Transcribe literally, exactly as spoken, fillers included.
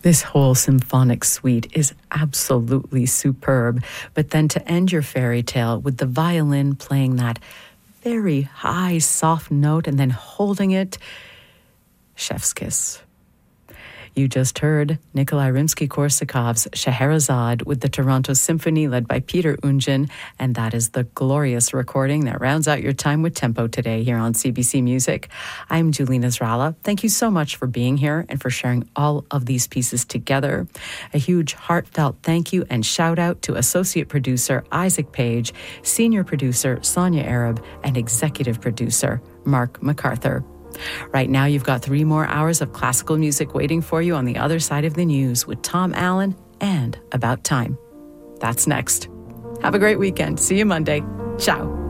This whole symphonic suite is absolutely superb. But then to end your fairy tale with the violin playing that very high, soft note and then holding it, chef's kiss. You just heard Nikolai Rimsky-Korsakov's Scheherazade with the Toronto Symphony led by Peter Unjin, and that is the glorious recording that rounds out your time with Tempo today here on C B C Music. I'm Julie Nasrallah. Thank you so much for being here and for sharing all of these pieces together. A huge heartfelt thank you and shout out to Associate Producer Isaac Page, Senior Producer Sonia Arab, and Executive Producer Mark MacArthur. Right now, you've got three more hours of classical music waiting for you on the other side of the news with Tom Allen and About Time. That's next. Have a great weekend. See you Monday. Ciao.